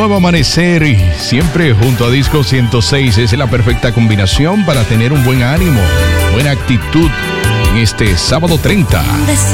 nuevo amanecer y siempre junto a Disco 106 es la perfecta combinación para tener un buen ánimo, buena actitud en este sábado 30.